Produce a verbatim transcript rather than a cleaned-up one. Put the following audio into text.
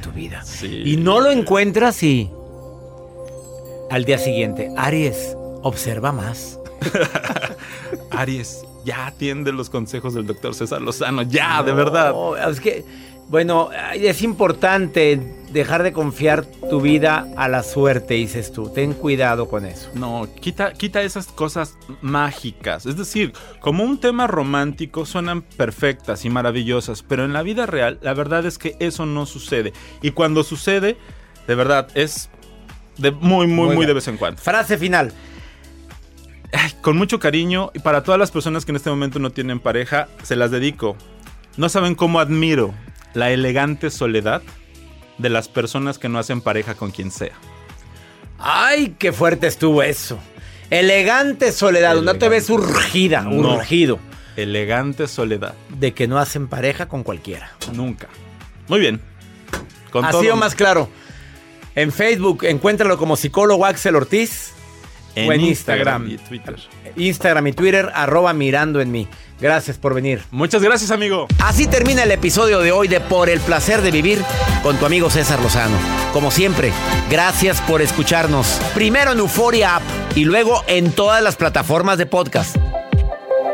tu vida. Sí. Y no lo encuentras y... Al día siguiente, Aries, observa más. Aries, ya atiende los consejos del doctor César Lozano, ya, no, de verdad. Es que, bueno, es importante dejar de confiar tu vida a la suerte, dices tú. Ten cuidado con eso. No, quita, quita esas cosas mágicas. Es decir, como un tema romántico suenan perfectas y maravillosas, pero en la vida real, la verdad es que eso no sucede. Y cuando sucede, de verdad, es de muy, muy, muy, muy de vez en cuando. Frase final. Ay, con mucho cariño, y para todas las personas que en este momento no tienen pareja, se las dedico. No saben cómo admiro la elegante soledad de las personas que no hacen pareja con quien sea. ¡Ay, qué fuerte estuvo eso! Elegante soledad, elegante. No te ves urgida, no. urgido. Elegante soledad. De que no hacen pareja con cualquiera. Nunca. Muy bien. Con Así todo... o más claro. En Facebook, encuéntralo como psicólogo Axel Ortiz. En o en Instagram, Instagram y Twitter. Instagram y Twitter, arroba mirando en mí. Gracias por venir. Muchas gracias, amigo. Así termina el episodio de hoy de Por el Placer de Vivir con tu amigo César Lozano. Como siempre, gracias por escucharnos. Primero en Euforia App y luego en todas las plataformas de podcast.